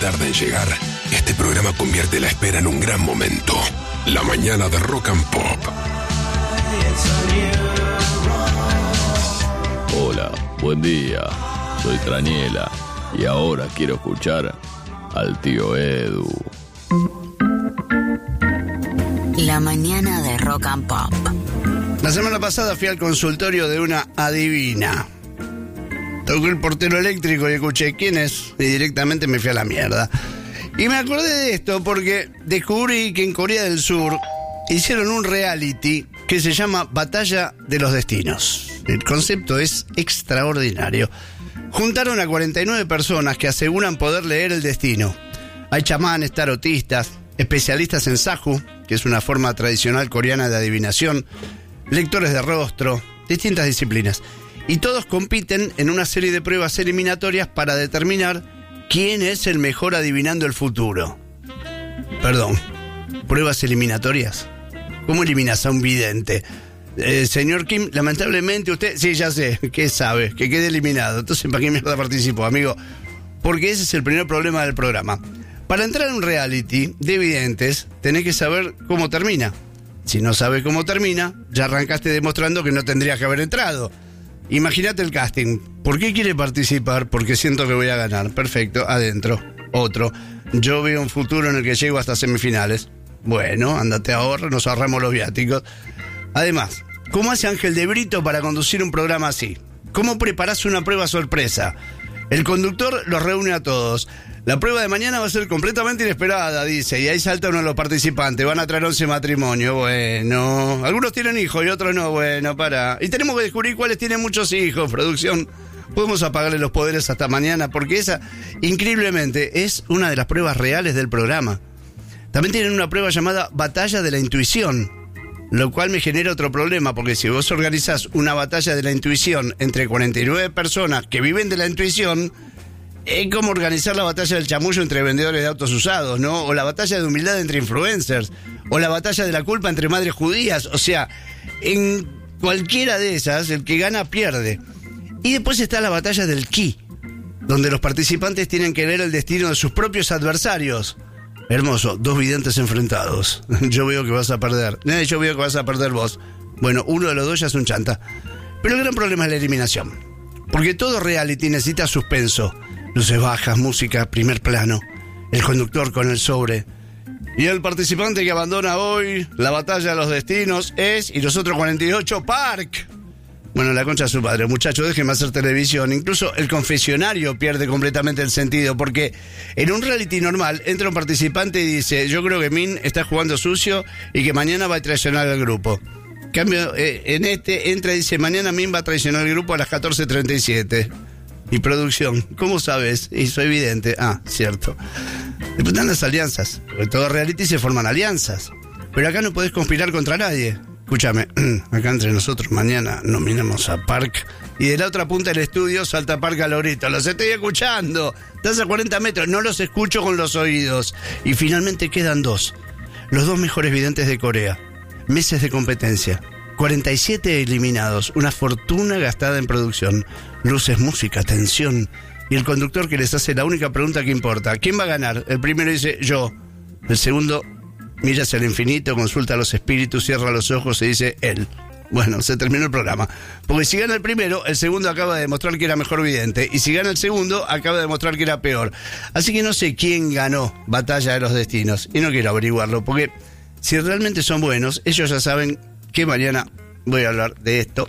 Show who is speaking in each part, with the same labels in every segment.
Speaker 1: tarda en llegar, este programa convierte la espera en un gran momento. La mañana de Rock and Pop.
Speaker 2: Hola, buen día. Soy Traniela y ahora quiero escuchar al tío Edu.
Speaker 3: La mañana de Rock and Pop.
Speaker 4: La semana pasada fui al consultorio de una adivina. Tocó el portero eléctrico y escuché quién es, y directamente me fui a la mierda. Y me acordé de esto porque descubrí que en Corea del Sur hicieron un reality que se llama Batalla de los Destinos. El concepto es extraordinario. Juntaron a 49 personas que aseguran poder leer el destino. Hay chamanes, tarotistas, especialistas en Sahu, que es una forma tradicional coreana de adivinación, lectores de rostro, distintas disciplinas. Y todos compiten en una serie de pruebas eliminatorias para determinar quién es el mejor adivinando el futuro. Perdón, ¿pruebas eliminatorias? ¿Cómo eliminas a un vidente? Señor Kim, lamentablemente usted... Sí, ya sé, ¿qué sabe? Que quede eliminado. Entonces, ¿para qué mierda participó, amigo? Porque ese es el primer problema del programa. Para entrar en un reality de videntes, tenés que saber cómo termina. Si no sabes cómo termina, ya arrancaste demostrando que no tendrías que haber entrado. Imagínate el casting. ¿Por qué quiere participar? Porque siento que voy a ganar. Perfecto, adentro. Otro. Yo veo un futuro en el que llego hasta semifinales. Bueno, ándate ahorra, nos ahorramos los viáticos. Además, ¿cómo hace Ángel de Brito para conducir un programa así? ¿Cómo preparás una prueba sorpresa? El conductor los reúne a todos. La prueba de mañana va a ser completamente inesperada, dice, y ahí salta uno de los participantes. Van a traer 11 matrimonios, bueno. Algunos tienen hijos y otros no, bueno, para. Y tenemos que descubrir cuáles tienen muchos hijos, producción. Podemos apagarle los poderes hasta mañana, porque esa, increíblemente, es una de las pruebas reales del programa. También tienen una prueba llamada Batalla de la Intuición, lo cual me genera otro problema, porque si vos organizás una batalla de la intuición entre 49 personas que viven de la intuición, es como organizar la batalla del chamullo entre vendedores de autos usados, ¿no? O la batalla de humildad entre influencers, o la batalla de la culpa entre madres judías. O sea, en cualquiera de esas, el que gana pierde. Y después está la batalla del ki, donde los participantes tienen que leer el destino de sus propios adversarios. Hermoso, dos videntes enfrentados. Yo veo que vas a perder. Yo veo que vas a perder vos. Bueno, uno de los dos ya es un chanta. Pero el gran problema es la eliminación. Porque todo reality necesita suspenso. Luces bajas, música, primer plano. El conductor con el sobre. Y el participante que abandona hoy la batalla de los destinos es, y los otros 48, Park. Bueno, la concha de su padre, muchachos, déjenme hacer televisión. Incluso el confesionario pierde completamente el sentido, porque en un reality normal entra un participante y dice: yo creo que Min está jugando sucio y que mañana va a traicionar al grupo. En cambio, en este entra y dice: mañana Min va a traicionar al grupo a las 14:37. Y producción, ¿cómo sabes? Y soy evidente. Ah, cierto. Después están las alianzas. En todo reality se forman alianzas. Pero acá no podés conspirar contra nadie. Escúchame, acá entre nosotros mañana nominamos a Park y de la otra punta del estudio salta Park al lorito. Los estoy escuchando. Estás a 40 metros, no los escucho con los oídos. Y finalmente quedan dos. Los dos mejores videntes de Corea. Meses de competencia. 47 eliminados. Una fortuna gastada en producción. Luces, música, tensión. Y el conductor que les hace la única pregunta que importa. ¿Quién va a ganar? El primero dice: yo. El segundo mira hacia el infinito, consulta a los espíritus, cierra los ojos y dice: él. Bueno, se terminó el programa. Porque si gana el primero, el segundo acaba de demostrar que era mejor vidente. Y si gana el segundo, acaba de demostrar que era peor. Así que no sé quién ganó Batalla de los Destinos. Y no quiero averiguarlo, porque si realmente son buenos, ellos ya saben que mañana voy a hablar de esto.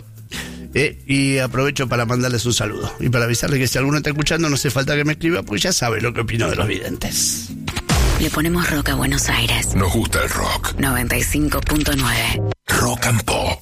Speaker 4: Y aprovecho para mandarles un saludo. Y para avisarles que si alguno está escuchando, no hace falta que me escriba, porque ya sabe lo que opino de los videntes.
Speaker 3: Le ponemos rock a Buenos Aires.
Speaker 1: Nos gusta el rock.
Speaker 3: 95.9.
Speaker 1: Rock and Pop.